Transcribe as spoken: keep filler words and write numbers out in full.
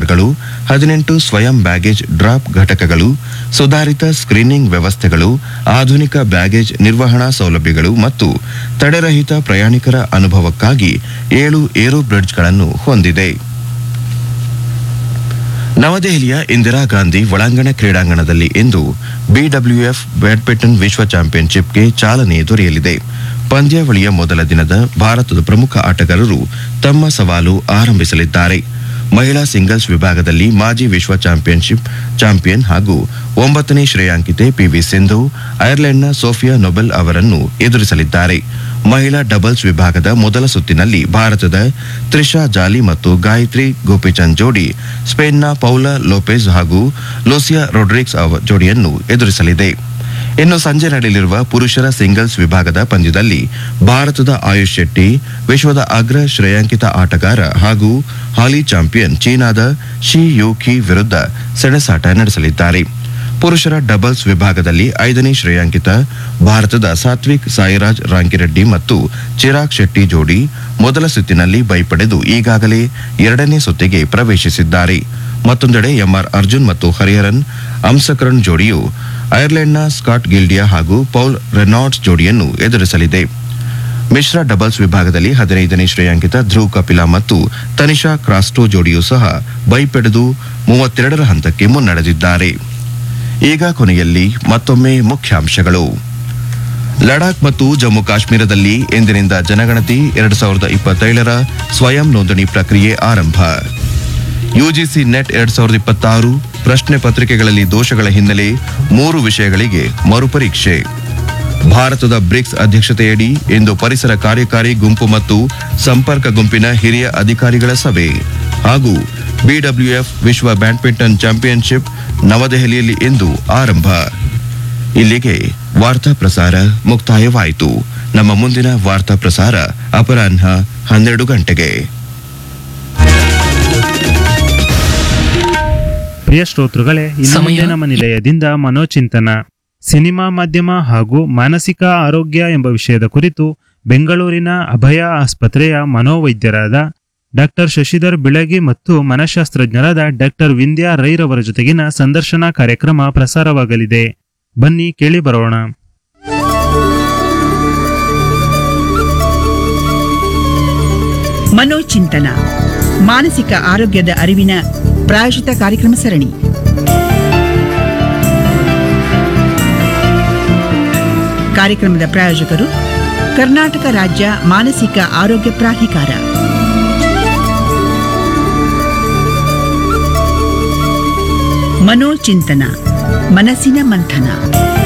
ಕೌಂಟರ್ಗಳು, ಹದಿನೆಂಟು ಸ್ವಯಂ baggage drop ಘಟಕಗಳು, ಸುಧಾರಿತ ಸ್ಕ್ರೀನಿಂಗ್ ವ್ಯವಸ್ಥೆಗಳು, ಆಧುನಿಕ ಬ್ಯಾಗೇಜ್ ನಿರ್ವಹಣಾ ಸೌಲಭ್ಯಗಳು ಮತ್ತು ತಡೆರಹಿತ ಪ್ರಯಾಣಿಕರ ಅನುಭವಕ್ಕಾಗಿ ಏಳು ಏರೋ ಬ್ರಿಡ್ಜ್ಗಳನ್ನು ಹೊಂದಿದೆ. ನವದೆಹಲಿಯ ಇಂದಿರಾ ಗಾಂಧಿ ಒಳಾಂಗಣ ಕ್ರೀಡಾಂಗಣದಲ್ಲಿ ಇಂದು ಬಿಡಬ್ಲ್ಯೂಎಫ್ ಬ್ಯಾಡ್ಮಿಂಟನ್ ವಿಶ್ವ ಚಾಂಪಿಯನ್ಶಿಪ್ಗೆ ಚಾಲನೆ ದೊರೆಯಲಿದೆ. ಪಂದ್ಯಾವಳಿಯ ಮೊದಲ ದಿನದ ಭಾರತದ ಪ್ರಮುಖ ಆಟಗಾರರು ತಮ್ಮ ಸವಾಲು ಆರಂಭಿಸಲಿದ್ದಾರೆ. ಮಹಿಳಾ ಸಿಂಗಲ್ಸ್ ವಿಭಾಗದಲ್ಲಿ ಮಾಜಿ ವಿಶ್ವ ಚಾಂಪಿಯನ್ಶಿಪ್ ಚಾಂಪಿಯನ್ ಹಾಗೂ ಒಂಬತ್ತನೇ ಶ್ರೇಯಾಂಕಿತೆ ಪಿವಿ ಸಿಂಧು ಐರ್ಲೆಂಡ್ನ ಸೋಫಿಯಾ ನೊಬೆಲ್ ಅವರನ್ನು ಎದುರಿಸಲಿದ್ದಾರೆ. ಮಹಿಳಾ ಡಬಲ್ಸ್ ವಿಭಾಗದ ಮೊದಲ ಸುತ್ತಿನಲ್ಲಿ ಭಾರತದ ತ್ರಿಷಾ ಜಾಲಿ ಮತ್ತು ಗಾಯತ್ರಿ ಗೋಪಿಚಂದ್ ಜೋಡಿ ಸ್ಪೇನ್ನ ಪೌಲಾ ಲೋಪೆಜ್ ಹಾಗೂ ಲೂಸಿಯಾ ರೊಡ್ರಿಗ್ಸ್ ಜೋಡಿಯನ್ನು ಎದುರಿಸಲಿದೆ. ಇನ್ನು ಸಂಜೆ ನಡೆಯಲಿರುವ ಪುರುಷರ ಸಿಂಗಲ್ಸ್ ವಿಭಾಗದ ಪಂದ್ಯದಲ್ಲಿ ಭಾರತದ ಆಯುಷ್ ಶೆಟ್ಟಿ ವಿಶ್ವದ ಅಗ್ರ ಶ್ರೇಯಾಂಕಿತ ಆಟಗಾರ ಹಾಗೂ ಹಾಲಿ ಚಾಂಪಿಯನ್ ಚೀನಾದ ಶಿ ಯೂಖಿ ವಿರುದ್ಧ ಸೆಣಸಾಟ ನಡೆಸಲಿದ್ದಾರೆ. ಪುರುಷರ ಡಬಲ್ಸ್ ವಿಭಾಗದಲ್ಲಿ ಐದನೇ ಶ್ರೇಯಾಂಕಿತ ಭಾರತದ ಸಾತ್ವಿಕ್ ಸಾಯಿರಾಜ್ ರಾಂಕಿರೆಡ್ಡಿ ಮತ್ತು ಚಿರಾಗ್ ಶೆಟ್ಟಿ ಜೋಡಿ ಮೊದಲ ಸುತ್ತಿನಲ್ಲಿ ಬೈ ಪಡೆದು ಈಗಾಗಲೇ ಎರಡನೇ ಸುತ್ತಿಗೆ ಪ್ರವೇಶಿಸಿದ್ದಾರೆ. ಮತ್ತೊಂದೆಡೆ ಎಂಆರ್ ಅರ್ಜುನ್ ಮತ್ತು ಹರಿಹರನ್ ಅಂಸಕರಣ್ ಜೋಡಿಯು ಐರ್ಲೆಂಡ್ನ ಸ್ಕಾಟ್ ಗಿಲ್ಡಿಯಾ ಹಾಗೂ ಪೌಲ್ ರೆನಾಲ್ಡ್ಸ್ ಜೋಡಿಯನ್ನು ಎದುರಿಸಲಿದೆ. ಮಿಶ್ರ ಡಬಲ್ಸ್ ವಿಭಾಗದಲ್ಲಿ ಹದಿನೈದನೇ ಶ್ರೇಯಾಂಕಿತ ಧ್ರುವ್ ಕಪಿಲಾ ಮತ್ತು ತನಿಷಾ ಕ್ರಾಸ್ಟೋ ಜೋಡಿಯೂ ಸಹ ಬೈ ಪಡೆದು ಮೂವತ್ತೆರಡರ ಹಂತಕ್ಕೆ ಮುನ್ನಡೆದಿದ್ದಾರೆ. ಈಗ ಕೊನೆಯಲ್ಲಿ ಮತ್ತೊಮ್ಮೆ ಮುಖ್ಯಾಂಶಗಳು. ಲಡಾಖ್ ಮತ್ತು ಜಮ್ಮು ಕಾಶ್ಮೀರದಲ್ಲಿ ಇಂದಿನಿಂದ ಜನಗಣತಿ ಎರಡು ಸಾವಿರದ ಇಪ್ಪತ್ತೇಳರ ಸ್ವಯಂ ನೋಂದಣಿ ಪ್ರಕ್ರಿಯೆ ಆರಂಭ. ಯುಜಿಸಿ ನೆಟ್ ಎರಡ್ ಸಾವಿರದ ಇಪ್ಪತ್ತಾರು ಪ್ರಶ್ನೆ ಪತ್ರಿಕೆಗಳಲ್ಲಿ ದೋಷಗಳ ಹಿನ್ನೆಲೆ ಮೂರು ವಿಷಯಗಳಿಗೆ ಮರುಪರೀಕ್ಷೆ. ಭಾರತದ ಬ್ರಿಕ್ಸ್ ಅಧ್ಯಕ್ಷತೆಯಡಿ ಇಂದು ಪರಿಸರ ಕಾರ್ಯಕಾರಿ ಗುಂಪು ಮತ್ತು ಸಂಪರ್ಕ ಗುಂಪಿನ ಹಿರಿಯ ಅಧಿಕಾರಿಗಳ ಸಭೆ. ಹಾಗೂ ಬಿಡಬ್ಲ್ಯೂಎಫ್ ವಿಶ್ವ ಬ್ಯಾಡ್ಮಿಂಟನ್ ಚಾಂಪಿಯನ್ಶಿಪ್ ನವದೆಹಲಿಯಲ್ಲಿ ಇಂದು ಆರಂಭ. ಇಲ್ಲಿಗೆ ವಾರ್ತಾ ಪ್ರಸಾರ ಮುಕ್ತಾಯವಾಯಿತು. ನಮ್ಮ ಮುಂದಿನ ವಾರ್ತಾ ಪ್ರಸಾರ ಅಪರಾಹ್ನ ಹನ್ನೆರಡು ಗಂಟೆಗೆ. ಪ್ರಿಯ ಶ್ರೋತೃಗಳೇ, ಇನ್ನು ಮುಂದೆ ನಮ್ಮ ನಿಲಯದಿಂದ ಮನೋಚಿಂತನ, ಸಿನಿಮಾ ಮಾಧ್ಯಮ ಹಾಗೂ ಮಾನಸಿಕ ಆರೋಗ್ಯ ಎಂಬ ವಿಷಯದ ಕುರಿತು ಬೆಂಗಳೂರಿನ ಅಭಯ ಆಸ್ಪತ್ರೆಯ ಮನೋವೈದ್ಯರಾದ ಡಾಕ್ಟರ್ ಶಶಿಧರ್ ಬಿಳಗಿ ಮತ್ತು ಮನಃಶಾಸ್ತ್ರಜ್ಞರಾದ ಡಾಕ್ಟರ್ ವಿಂದ್ಯಾ ರೈರವರ ಜೊತೆಗಿನ ಸಂದರ್ಶನ ಕಾರ್ಯಕ್ರಮ ಪ್ರಸಾರವಾಗಲಿದೆ. ಬನ್ನಿ ಕೇಳಿ ಬರೋಣ. ಮನೋಚಿಂತನ ಮಾನಸಿಕ ಆರೋಗ್ಯದ ಅರಿವಿನ ಪ್ರಾಯೋಜಿತ ಕಾರ್ಯಕ್ರಮ ಸರಣಿ. ಕಾರ್ಯಕ್ರಮದ ಪ್ರಾಯೋಜಕರು ಕರ್ನಾಟಕ ರಾಜ್ಯ ಮಾನಸಿಕ ಆರೋಗ್ಯ ಪ್ರಾಧಿಕಾರ. ಮನೋಚಿಂತನ ಮನಸ್ಸಿನ ಮಂಥನ.